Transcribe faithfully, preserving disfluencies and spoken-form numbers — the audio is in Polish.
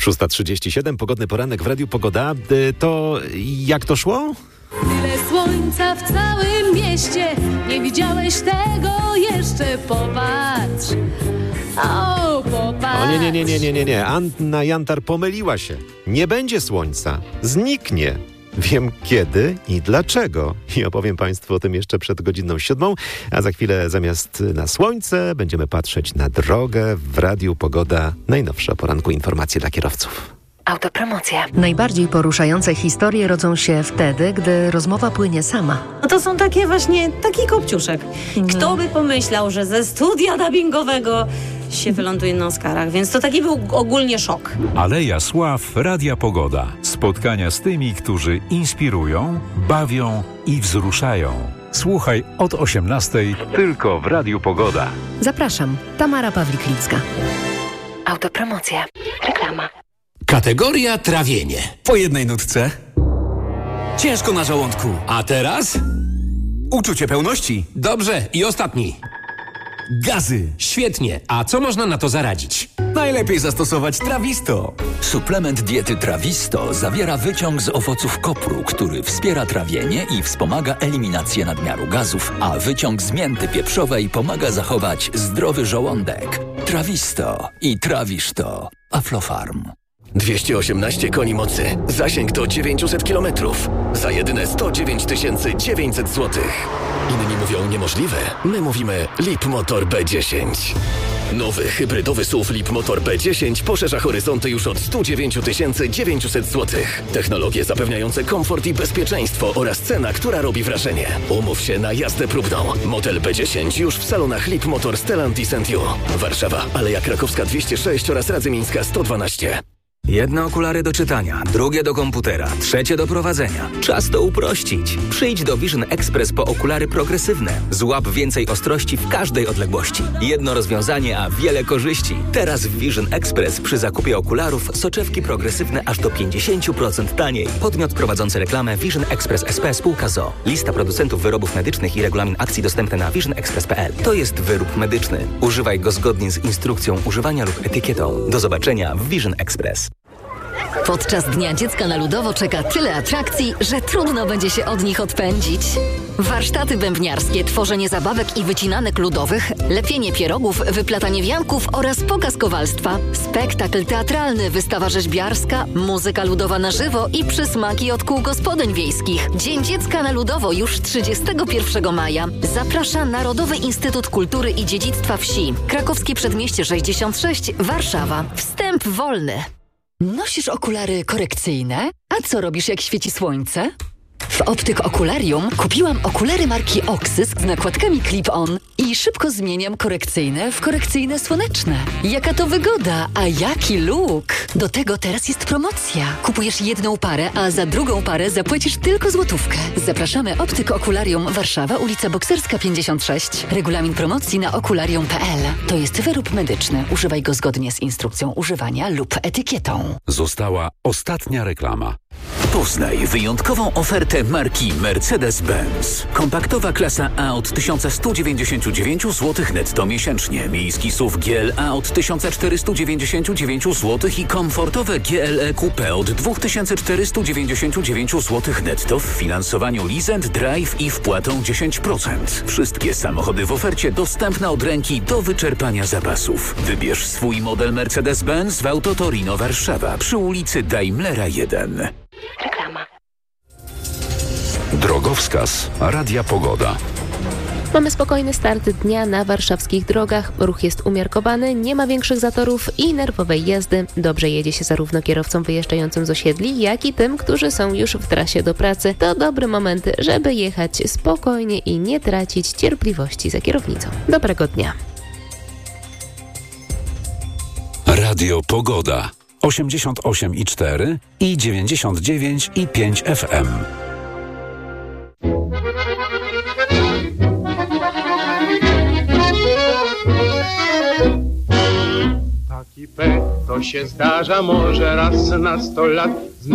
szósta trzydzieści siedem, pogodny poranek w Radiu Pogoda. To jak to szło? Tyle słońca w całym mieście, nie widziałeś tego jeszcze, popatrz. O, popatrz. O nie, nie, nie, nie, nie, nie, nie. Anna Jantar pomyliła się. Nie będzie słońca. Zniknie. Wiem kiedy i dlaczego. I opowiem Państwu o tym jeszcze przed godziną siódmą. A za chwilę zamiast na słońce będziemy patrzeć na drogę. W Radiu Pogoda najnowsze o poranku informacje dla kierowców. Autopromocja. Najbardziej poruszające historie rodzą się wtedy, gdy rozmowa płynie sama. No to są takie właśnie, taki kopciuszek. Kto by pomyślał, że ze studia dubbingowego się wyląduje na Oscarach, więc to taki był ogólnie szok. Aleja Sław, Radia Pogoda. Spotkania z tymi, którzy inspirują, bawią i wzruszają. Słuchaj od osiemnastej tylko w Radiu Pogoda. Zapraszam, Tamara Pawlik-Licka. Autopromocja. Reklama. Kategoria trawienie. Po jednej nutce. Ciężko na żołądku. A teraz? Uczucie pełności. Dobrze. I ostatni. Gazy. Świetnie. A co można na to zaradzić? Najlepiej zastosować Trawisto. Suplement diety Trawisto zawiera wyciąg z owoców kopru, który wspiera trawienie i wspomaga eliminację nadmiaru gazów, a wyciąg z mięty pieprzowej pomaga zachować zdrowy żołądek. Trawisto i trawisz to. Aflofarm. dwieście osiemnaście koni mocy. Zasięg to dziewięćset kilometrów. Za jedyne sto dziewięć tysięcy dziewięćset złotych. Inni mówią niemożliwe. My mówimy Leapmotor B dziesięć. Nowy hybrydowy S U V Leapmotor B dziesięć poszerza horyzonty już od sto dziewięć tysięcy dziewięćset złotych. Technologie zapewniające komfort i bezpieczeństwo oraz cena, która robi wrażenie. Umów się na jazdę próbną. Model B dziesięć już w salonach Leapmotor, Stellantis and You. Warszawa, Aleja Krakowska dwieście sześć oraz Radzymińska sto dwanaście. Jedne okulary do czytania, drugie do komputera, trzecie do prowadzenia. Czas to uprościć. Przyjdź do Vision Express po okulary progresywne. Złap więcej ostrości w każdej odległości. Jedno rozwiązanie, a wiele korzyści. Teraz w Vision Express przy zakupie okularów soczewki progresywne aż do pięćdziesiąt procent taniej. Podmiot prowadzący reklamę Vision Express S P Spółka z o o. Lista producentów wyrobów medycznych i regulamin akcji dostępny na vision express kropka p l. To jest wyrób medyczny. Używaj go zgodnie z instrukcją używania lub etykietą. Do zobaczenia w Vision Express. Podczas Dnia Dziecka na Ludowo czeka tyle atrakcji, że trudno będzie się od nich odpędzić. Warsztaty bębniarskie, tworzenie zabawek i wycinanek ludowych, lepienie pierogów, wyplatanie wianków oraz pokaz kowalstwa, spektakl teatralny, wystawa rzeźbiarska, muzyka ludowa na żywo i przysmaki od kół gospodyń wiejskich. Dzień Dziecka na Ludowo już trzydziestego pierwszego maja. Zaprasza Narodowy Instytut Kultury i Dziedzictwa Wsi. Krakowskie Przedmieście sześćdziesiąt sześć, Warszawa. Wstęp wolny. Nosisz okulary korekcyjne? A co robisz, jak świeci słońce? W Optyk Okularium kupiłam okulary marki Oxys z nakładkami Clip-On i szybko zmieniam korekcyjne w korekcyjne słoneczne. Jaka to wygoda, a jaki look! Do tego teraz jest promocja. Kupujesz jedną parę, a za drugą parę zapłacisz tylko złotówkę. Zapraszamy Optyk Okularium Warszawa, ulica Bokserska pięćdziesiąt sześć. Regulamin promocji na okularium kropka p l. To jest wyrób medyczny. Używaj go zgodnie z instrukcją używania lub etykietą. Została ostatnia reklama. Poznaj wyjątkową ofertę marki Mercedes-Benz. Kompaktowa klasa A od tysiąc sto dziewięćdziesiąt dziewięć złotych netto miesięcznie. Miejski S U V G L A od tysiąc czterysta dziewięćdziesiąt dziewięć złotych i komfortowe G L E Coupe od dwa tysiące czterysta dziewięćdziesiąt dziewięć złotych netto w finansowaniu Lease and Drive i wpłatą dziesięć procent. Wszystkie samochody w ofercie dostępne od ręki do wyczerpania zapasów. Wybierz swój model Mercedes-Benz w Auto Torino Warszawa przy ulicy Daimlera jeden. Reklama. Drogowskaz Radia Pogoda. Mamy spokojny start dnia na warszawskich drogach. Ruch jest umiarkowany, nie ma większych zatorów i nerwowej jazdy. Dobrze jedzie się zarówno kierowcom wyjeżdżającym z osiedli, jak i tym, którzy są już w trasie do pracy. To dobry moment, żeby jechać spokojnie i nie tracić cierpliwości za kierownicą. Dobrego dnia. Radio Pogoda. osiemdziesiąt osiem i cztery i dziewięćdziesiąt dziewięć i pięć F M. Taki pech to się zdarza może raz na sto lat.